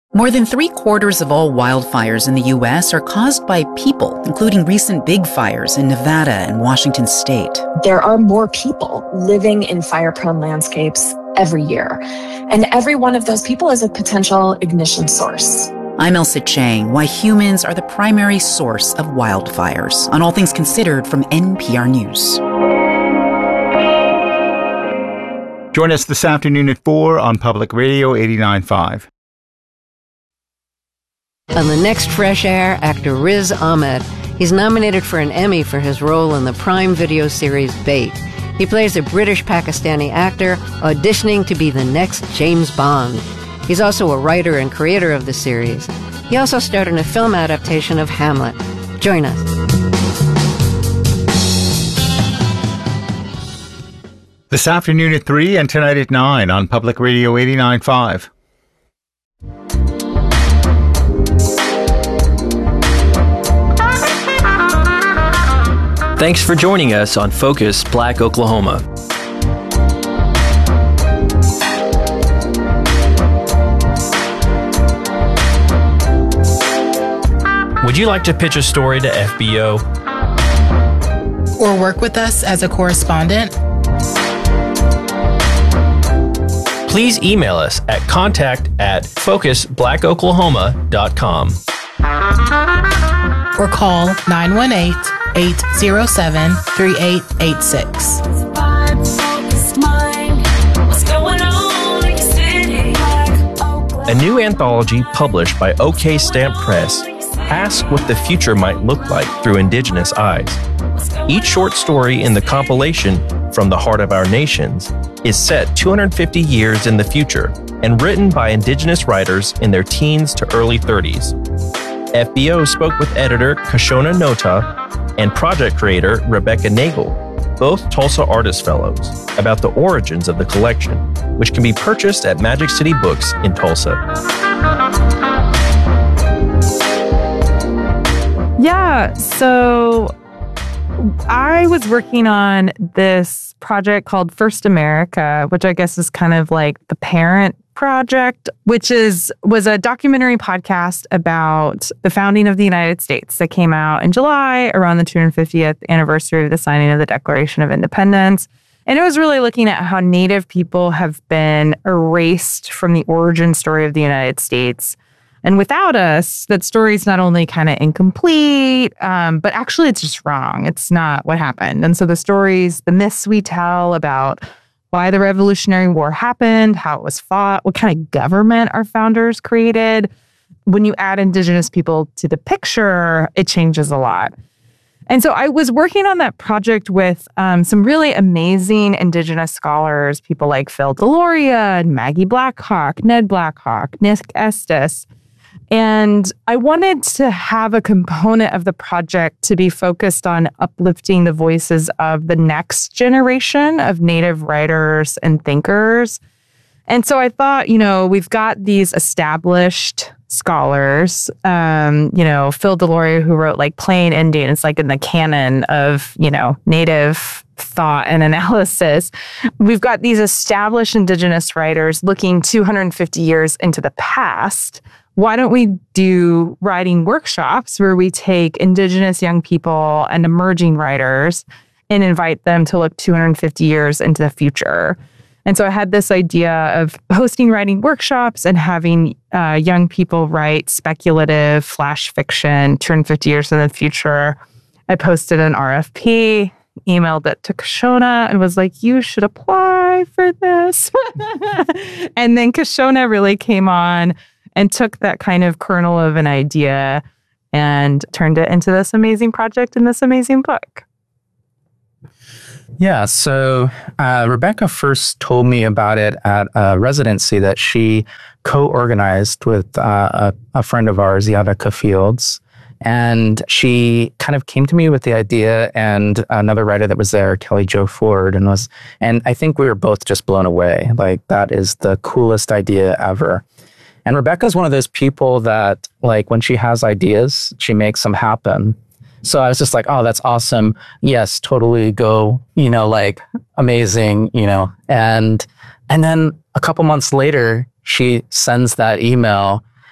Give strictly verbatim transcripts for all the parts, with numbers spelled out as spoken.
More than three quarters of all wildfires in the U S are caused by people, including recent big fires in Nevada and Washington state. There are more people living in fire-prone landscapes every year, and every one of those people is a potential ignition source. I'm Elsa Chang, why humans are the primary source of wildfires, on All Things Considered from N P R News. Join us this afternoon at four on Public Radio eighty-nine point five. On the next Fresh Air, actor Riz Ahmed. He's nominated for an Emmy for his role in the Prime Video series Bait. He plays a British-Pakistani actor auditioning to be the next James Bond. He's also a writer and creator of the series. He also starred in a film adaptation of Hamlet. Join us. This afternoon at three and tonight at nine on Public Radio eighty-nine point five. Thanks for joining us on Focus Black Oklahoma. Would you like to pitch a story to F B O? Or work with us as a correspondent? Please email us at contact at focus black oklahoma dot com. Or call nine one eight, eight zero seven, three eight eight six. A new anthology published by OK Stamp Press asks what the future might look like through Indigenous eyes. Each short story in the compilation, From the Heart of Our Nations, is set two hundred fifty years in the future and written by Indigenous writers in their teens to early thirties. F B O spoke with editor Kashona Nota and project creator Rebecca Nagel, both Tulsa Artist Fellows, about the origins of the collection, which can be purchased at Magic City Books in Tulsa. Yeah, so I was working on this project called First America, which I guess is kind of like the parent project, which is was a documentary podcast about the founding of the United States that came out in July around the two hundred fiftieth anniversary of the signing of the Declaration of Independence. And it was really looking at how Native people have been erased from the origin story of the United States. And without us, that story is not only kind of incomplete, um, but actually it's just wrong. It's not what happened. And so the stories, the myths we tell about why the Revolutionary War happened, how it was fought, what kind of government our founders created, when you add Indigenous people to the picture, it changes a lot. And so I was working on that project with um, some really amazing Indigenous scholars, people like Phil Deloria and Maggie Blackhawk, Ned Blackhawk, Nick Estes. And I wanted to have a component of the project to be focused on uplifting the voices of the next generation of Native writers and thinkers. And so I thought, you know, we've got these established scholars, um, you know, Phil Deloria, who wrote like Plain Indian. It's like in the canon of, you know, Native thought and analysis. We've got these established Indigenous writers looking two hundred fifty years into the past. Why don't we do writing workshops where we take Indigenous young people and emerging writers and invite them to look two hundred fifty years into the future? And so I had this idea of hosting writing workshops and having uh, young people write speculative flash fiction two hundred fifty years in the future. I posted an R F P, emailed it to Kashona, and was like, you should apply for this. And then Kashona really came on and took that kind of kernel of an idea and turned it into this amazing project and this amazing book. Yeah, so uh, Rebecca first told me about it at a residency that she co-organized with uh, a, a friend of ours, Yadika Fields. And she kind of came to me with the idea, and another writer that was there, Kelly Jo Ford, and was, and I think we were both just blown away. Like, that is the coolest idea ever. And Rebecca's one of those people that, like, when she has ideas, she makes them happen. So I was just like, oh, that's awesome. Yes, totally go, you know, like, amazing, you know. And and then a couple months later, she sends that email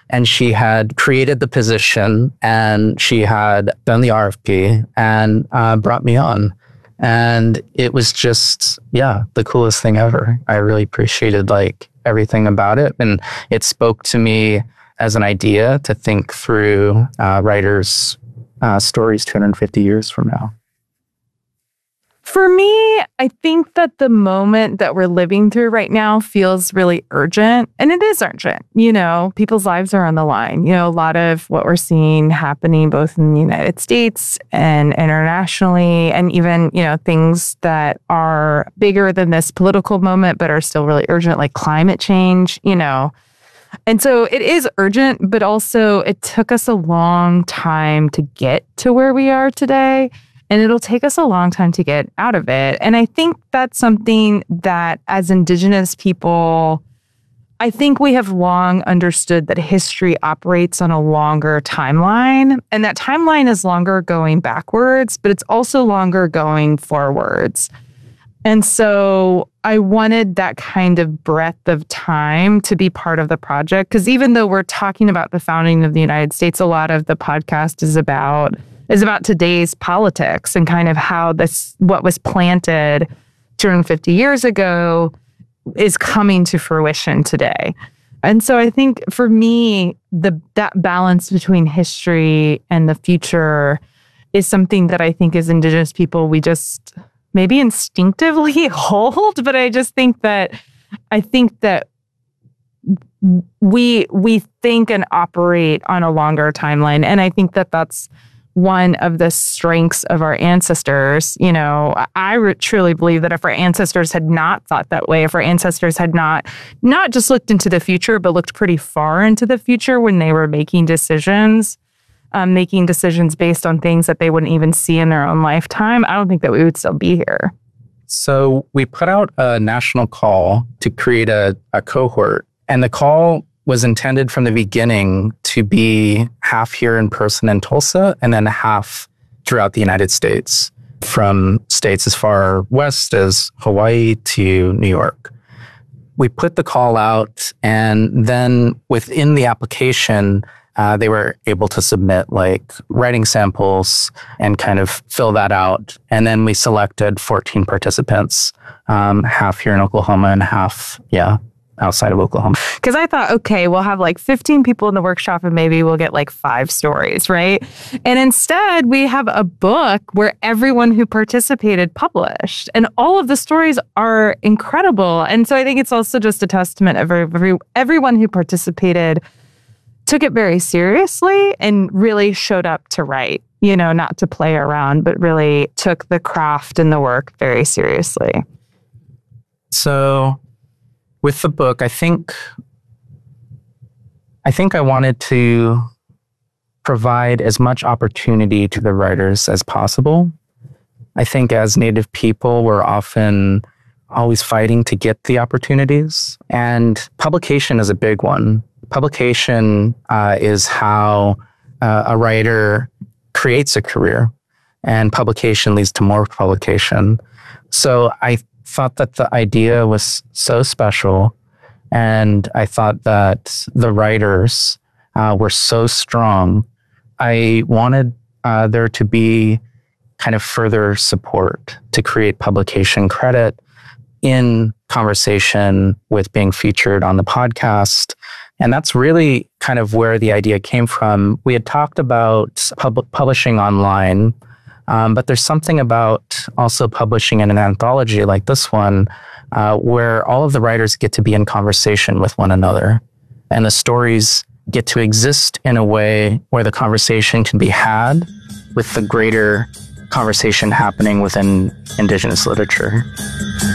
And she had created the position, and she had done the R F P and uh, brought me on. And it was just, yeah, the coolest thing ever. I really appreciated like everything about it. And it spoke to me as an idea to think through uh, writers' uh, stories two hundred fifty years from now. For me, I think that the moment that we're living through right now feels really urgent. And it is urgent. You know, people's lives are on the line. You know, a lot of what we're seeing happening both in the United States and internationally, and even, you know, things that are bigger than this political moment, but are still really urgent, like climate change, you know. And so it is urgent, but also it took us a long time to get to where we are today. And it'll take us a long time to get out of it. And I think that's something that as Indigenous people, I think we have long understood that history operates on a longer timeline. And that timeline is longer going backwards, but it's also longer going forwards. And so I wanted that kind of breadth of time to be part of the project. Because even though we're talking about the founding of the United States, a lot of the podcast is about is about today's politics and kind of how this, what was planted two hundred fifty years ago is coming to fruition today. And so I think for me, the that balance between history and the future is something that I think as Indigenous people, we just maybe instinctively hold, but I just think that, I think that we, we think and operate on a longer timeline. And I think that that's one of the strengths of our ancestors. You know, I re- truly believe that if our ancestors had not thought that way, if our ancestors had not, not just looked into the future, but looked pretty far into the future when they were making decisions, um, making decisions based on things that they wouldn't even see in their own lifetime, I don't think that we would still be here. So we put out a national call to create a, a cohort, and the call was intended from the beginning to be half here in person in Tulsa and then half throughout the United States, from states as far west as Hawaii to New York. We put the call out, and then within the application, uh, they were able to submit like writing samples and kind of fill that out. And then we selected fourteen participants, um, half here in Oklahoma and half, yeah, outside of Oklahoma. Because I thought, okay, we'll have like fifteen people in the workshop and maybe we'll get like five stories, right? And instead, we have a book where everyone who participated published. And all of the stories are incredible. And so I think it's also just a testament of every, everyone who participated took it very seriously and really showed up to write, you know, not to play around, but really took the craft and the work very seriously. So with the book, I think, I think I wanted to provide as much opportunity to the writers as possible. I think as Native people, we're often always fighting to get the opportunities, and publication is a big one. Publication uh, is how uh, a writer creates a career, and publication leads to more publication. So I thought that the idea was so special, and I thought that the writers uh, were so strong. I wanted uh, there to be kind of further support to create publication credit in conversation with being featured on the podcast. And that's really kind of where the idea came from. We had talked about pub- publishing online, um, but there's something about also publishing in an anthology like this one, uh, where all of the writers get to be in conversation with one another. And the stories get to exist in a way where the conversation can be had with the greater conversation happening within Indigenous literature.